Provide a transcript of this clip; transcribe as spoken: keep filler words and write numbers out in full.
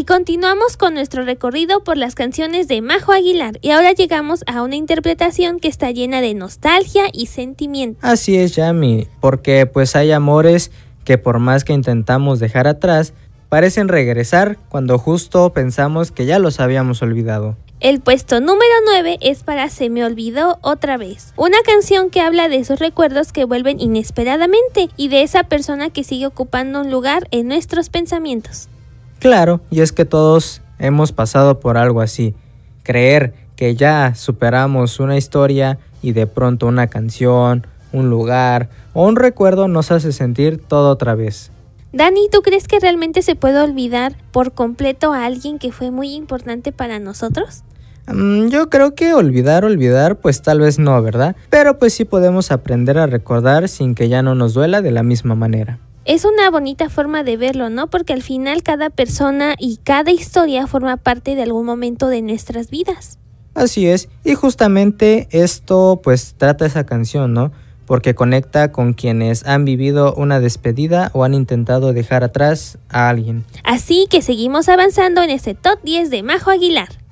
Y continuamos con nuestro recorrido por las canciones de Majo Aguilar y ahora llegamos a una interpretación que está llena de nostalgia y sentimiento. Así es, Yami, porque pues hay amores que por más que intentamos dejar atrás, parecen regresar cuando justo pensamos que ya los habíamos olvidado. El puesto número nueve es para Se me olvidó otra vez, una canción que habla de esos recuerdos que vuelven inesperadamente y de esa persona que sigue ocupando un lugar en nuestros pensamientos. Claro, y es que todos hemos pasado por algo así, creer que ya superamos una historia y de pronto una canción, un lugar o un recuerdo nos hace sentir todo otra vez. Dani, ¿tú crees que realmente se puede olvidar por completo a alguien que fue muy importante para nosotros? Um, yo creo que olvidar, olvidar, pues tal vez no, ¿verdad? Pero pues sí podemos aprender a recordar sin que ya no nos duela de la misma manera. Es una bonita forma de verlo, ¿no? Porque al final cada persona y cada historia forma parte de algún momento de nuestras vidas. Así es, y justamente esto pues trata esa canción, ¿no? Porque conecta con quienes han vivido una despedida o han intentado dejar atrás a alguien. Así que seguimos avanzando en este top diez de Majo Aguilar.